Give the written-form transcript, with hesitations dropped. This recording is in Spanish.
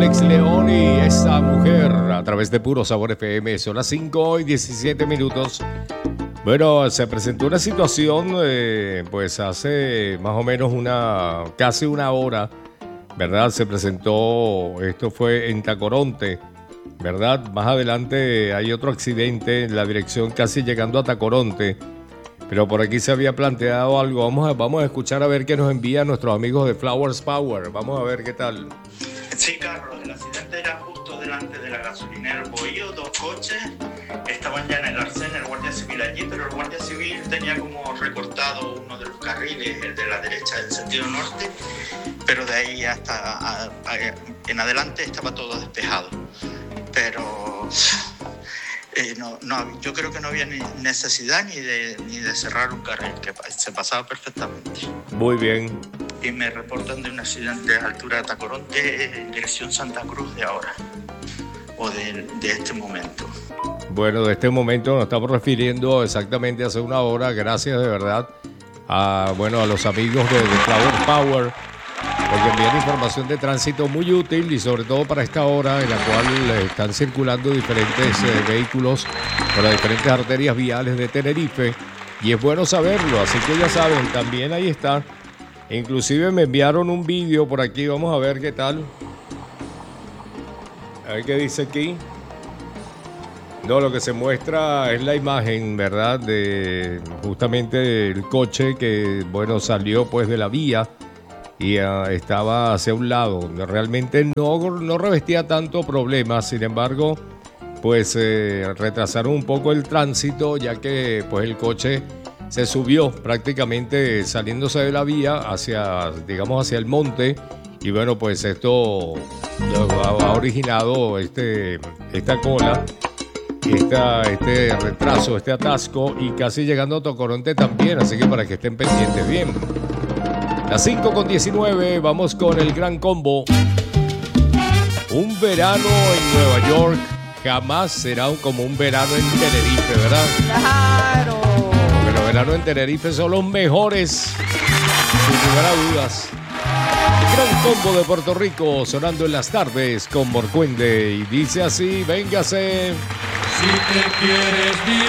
Alex León y esa mujer a través de Puro Sabor FM. Son las 5:17. Bueno, se presentó una situación pues hace más o menos casi una hora, ¿verdad? Se presentó, esto fue en Tacoronte, ¿verdad? Más adelante hay otro accidente en la dirección casi llegando a Tacoronte, pero por aquí se había planteado algo. Vamos a escuchar a ver qué nos envían nuestros amigos de Flowers Power. Vamos a ver qué tal. Sí, Carlos, el accidente era justo delante de la gasolinera El Bohío, 2 coches, estaban ya en el arcén, el guardia civil allí, pero el guardia civil tenía como recortado uno de los carriles, el de la derecha, del sentido norte, pero de ahí hasta en adelante estaba todo despejado. Pero yo creo que no había necesidad ni de cerrar un carril, que se pasaba perfectamente. Muy bien. Y me reportan de un accidente a altura de Tacoronte en dirección Santa Cruz de ahora, o de este momento. Bueno, de este momento nos estamos refiriendo exactamente hace una hora. Gracias de verdad a los amigos de Flower Power, porque envían información de tránsito muy útil y sobre todo para esta hora en la cual están circulando diferentes vehículos por las diferentes arterias viales de Tenerife, y es bueno saberlo, así que ya saben, también ahí está. Inclusive me enviaron un vídeo por aquí, vamos a ver qué tal. A ver qué dice aquí. No, lo que se muestra es la imagen, ¿verdad? De justamente el coche que, salió pues de la vía y estaba hacia un lado. Realmente no revestía tanto problema, sin embargo, pues retrasaron un poco el tránsito, ya que pues el coche se subió prácticamente saliéndose de la vía hacia el monte, y pues esto ha originado esta cola, este retraso, este atasco, y casi llegando a Tacoronte también, así que para que estén pendientes. Bien, las 5:19, vamos con el gran combo. Un verano en Nueva York jamás será como un verano en Tenerife, ¿verdad? ¡Claro! Los veranos en Tenerife son los mejores, sin lugar a dudas. Gran combo de Puerto Rico sonando en las tardes con Morcuende, y dice así: véngase. Si te quieres divertir.